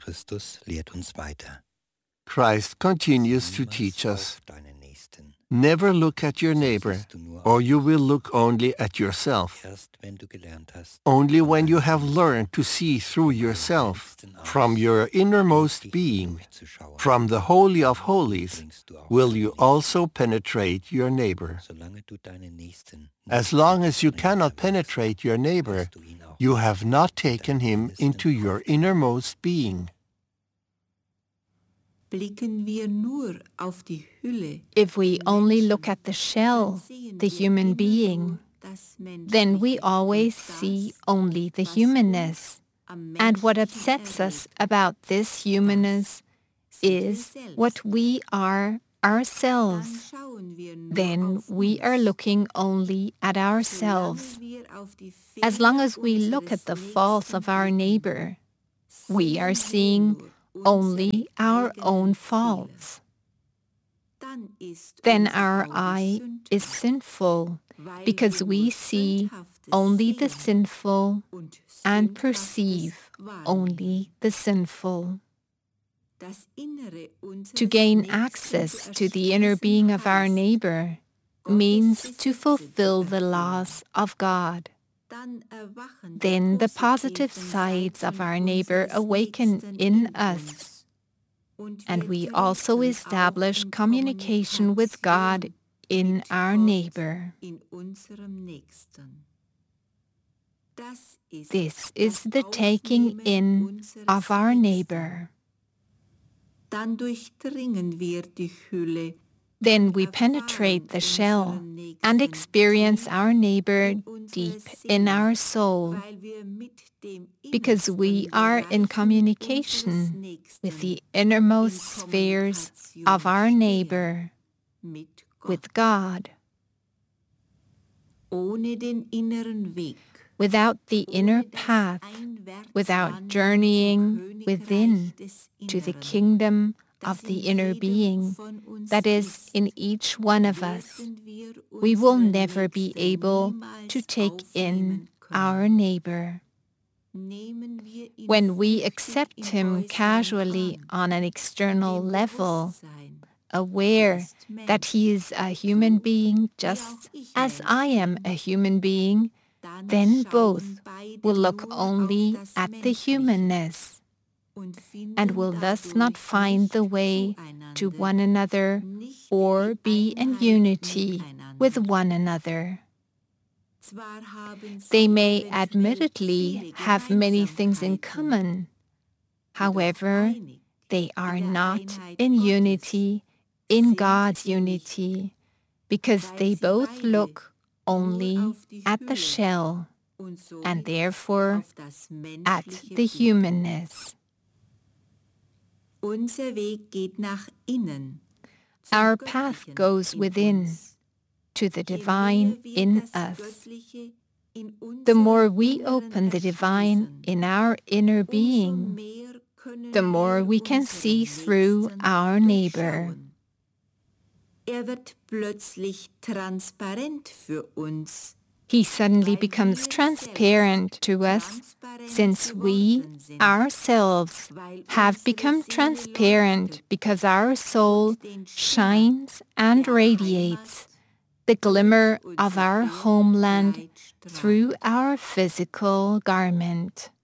Christus lehrt uns weiter. Christ continues to teach us, Auf deinen Nächsten. never look at your neighbor, or you will look only at yourself. Erst wenn du gelernt hast, Only when you have learned to see through yourself, from your innermost being, from the Holy of Holies, will you also penetrate your neighbor. solange du deinen Nächsten As long as you cannot penetrate your neighbor, you have not taken him into your innermost being. Blicken wir nur auf die Hülle, If we only look at the shell, the human being, then we always see only the humanness. And what upsets us about this humanness is what we are ourselves. Then we are looking only at ourselves. As long as we look at the faults of our neighbor, we are seeing only our own faults. Then our eye is sinful because we see only the sinful and perceive only the sinful. To gain access to the inner being of our neighbor means to fulfill the laws of God. Then the positive sides of our neighbor awaken in us, and we also establish communication with God in our neighbor. This is the taking in of our neighbor. Dann durchdringen wir die Hülle. Then we penetrate the shell and experience our neighbor deep in our soul, because we are in communication with the innermost spheres of our neighbor, with God. Ohne den inneren Weg, Without the inner path, without journeying within to the kingdom of the inner being that is in each one of us, we will never be able to take in our neighbor. When we accept him casually on an external level, aware that he is a human being just as I am a human being, then both will look only at the humanness and will thus not find the way to one another or be in unity with one another. They may admittedly have many things in common. However, they are not in unity, in God's unity, because they both look only at the shell and therefore at the humanness. Unser Weg geht nach innen. Our path goes within, to the divine in us. The more we open the divine in our inner being, the more we can see through our neighbor. Wird plötzlich transparent für uns. He suddenly becomes transparent to us, since we, ourselves, have become transparent because our soul shines and radiates the glimmer of our homeland through our physical garment.